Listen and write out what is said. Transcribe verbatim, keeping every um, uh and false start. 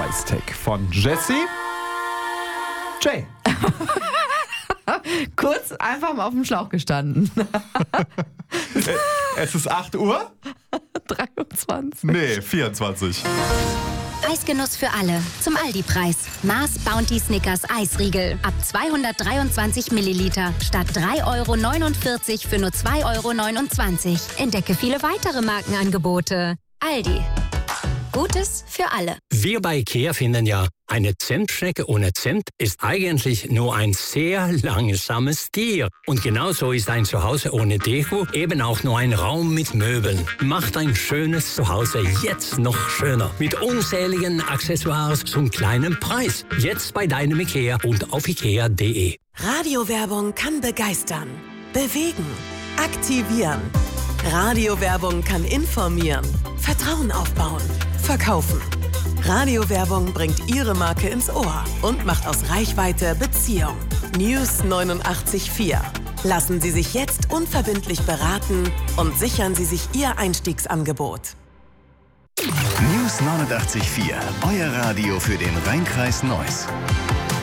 Price Tag von Jessie. Jay. Kurz einfach mal auf dem Schlauch gestanden. Es ist acht Uhr? dreiundzwanzig. Nee, vierundzwanzig. Eisgenuss für alle. Zum Aldi-Preis. Mars Bounty Snickers Eisriegel. Ab zweihundertdreiundzwanzig Milliliter. Statt drei Euro neunundvierzig für nur zwei Euro neunundzwanzig. Entdecke viele weitere Markenangebote. Aldi. Gutes für alle. Wir bei IKEA finden ja, eine Zentschnecke ohne Zimt ist eigentlich nur ein sehr langsames Tier. Und genauso ist ein Zuhause ohne Deko eben auch nur ein Raum mit Möbeln. Macht ein schönes Zuhause jetzt noch schöner. Mit unzähligen Accessoires zum kleinen Preis. Jetzt bei deinem IKEA und auf ikea punkt de. Radiowerbung kann begeistern, bewegen, aktivieren. Radiowerbung kann informieren, Vertrauen aufbauen, verkaufen. Radiowerbung bringt Ihre Marke ins Ohr und macht aus Reichweite Beziehung. News neunundachtzig Komma vier. Lassen Sie sich jetzt unverbindlich beraten und sichern Sie sich Ihr Einstiegsangebot. News neunundachtzig Komma vier. Euer Radio für den Rheinkreis Neuss.